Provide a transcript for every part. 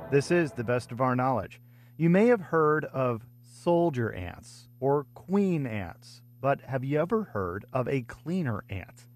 This is the best of our knowledge. You may have heard of soldier ants or queen ants, but have you ever heard of a cleaner ant?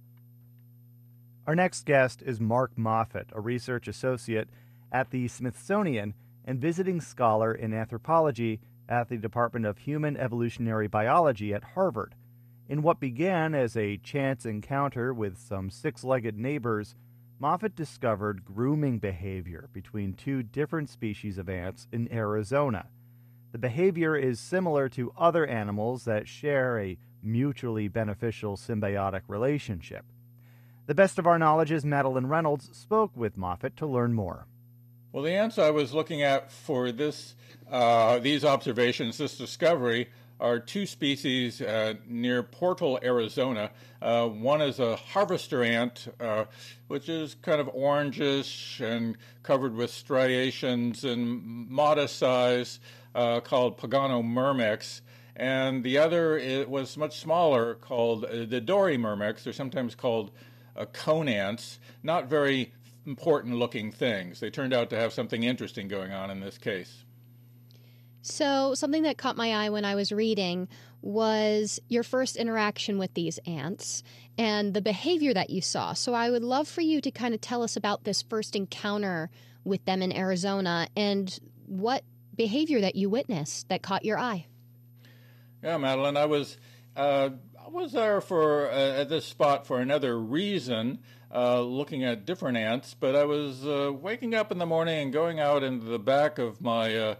Our next guest is Mark Moffett, a research associate at the Smithsonian and visiting scholar in anthropology at the Department of Human Evolutionary Biology at Harvard. In what began as a chance encounter with some six-legged neighbors, Moffett discovered grooming behavior between two different species of ants in Arizona. The behavior is similar to other animals that share a mutually beneficial symbiotic relationship. The best of our knowledge's Madeline Reynolds spoke with Moffett to learn more. Well, the ants I was looking at for these observations, this discovery, are two species near Portal, Arizona. One is a harvester ant, which is kind of orangish and covered with striations and modest size, called Paganomyrmex. And the other was much smaller, called the Dory myrmex. They're sometimes called cone ants. Not very important looking things. They turned out to have something interesting going on in this case. So something that caught my eye when I was reading was your first interaction with these ants and the behavior that you saw. So I would love for you to kind of tell us about this first encounter with them in Arizona and what behavior that you witnessed that caught your eye. Yeah, Madeline, I was there for at this spot for another reason, looking at different ants, but I was waking up in the morning and going out into the back of my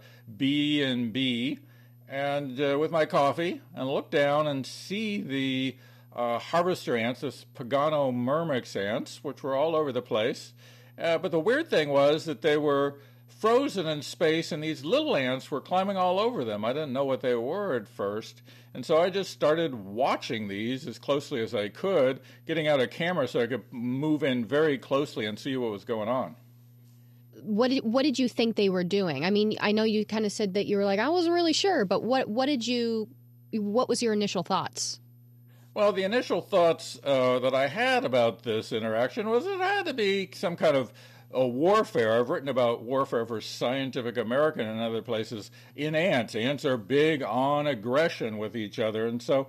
B&B and with my coffee and look down and see the harvester ants, this Paganomyrmex ants, which were all over the place. But the weird thing was that they were frozen in space and these little ants were climbing all over them. I didn't know what they were at first. And so I just started watching these as closely as I could, getting out a camera so I could move in very closely and see what was going on. What did you think they were doing? I mean, I know you kind of said that you were like, I wasn't really sure, but what was your initial thoughts? Well, the initial thoughts that I had about this interaction was it had to be some kind of warfare. I've written about warfare for Scientific American and other places in ants. Ants are big on aggression with each other. And so,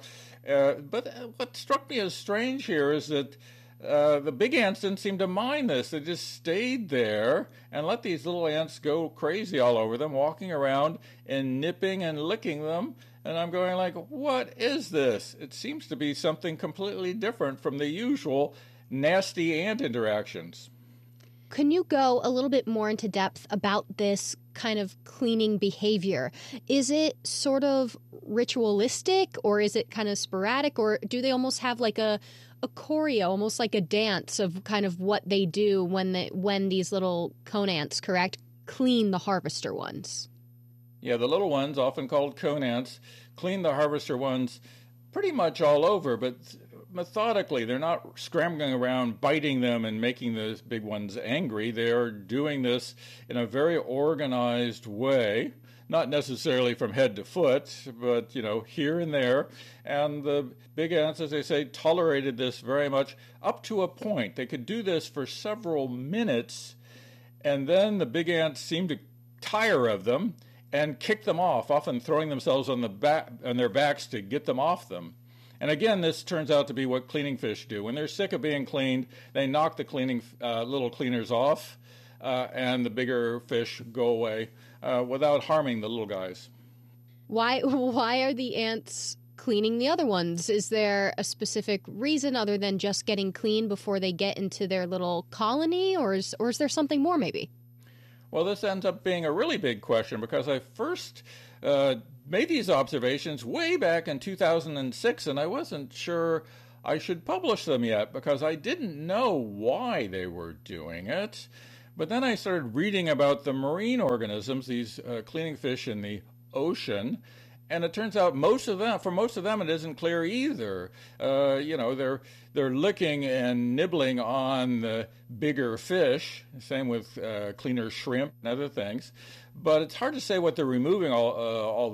but what struck me as strange here is that the big ants didn't seem to mind this. They just stayed there and let these little ants go crazy all over them, walking around and nipping and licking them. And I'm going like, what is this? It seems to be something completely different from the usual nasty ant interactions. Can you go a little bit more into depth about this kind of cleaning behavior? Is it sort of ritualistic or is it kind of sporadic, or do they almost have like a choreo, almost like a dance of kind of what they do when these little cone ants, correct, clean the harvester ones? Yeah, the little ones, often called cone ants, clean the harvester ones pretty much all over, but methodically. They're not scrambling around biting them and making the big ones angry. They are doing this in a very organized way, not necessarily from head to foot, but, here and there. And the big ants, as I say, tolerated this very much up to a point. They could do this for several minutes, and then the big ants seemed to tire of them and kick them off, often throwing themselves on their backs to get them off them. And again, this turns out to be what cleaning fish do. When they're sick of being cleaned, they knock the little cleaners off, and the bigger fish go away without harming the little guys. Why are the ants cleaning the other ones? Is there a specific reason other than just getting clean before they get into their little colony, or is there something more maybe? Well, this ends up being a really big question because I first made these observations way back in 2006, and I wasn't sure I should publish them yet because I didn't know why they were doing it. But then I started reading about the marine organisms, these cleaning fish in the ocean, and it turns out for most of them, it isn't clear either. They're licking and nibbling on the bigger fish. Same with cleaner shrimp and other things. But it's hard to say what they're removing all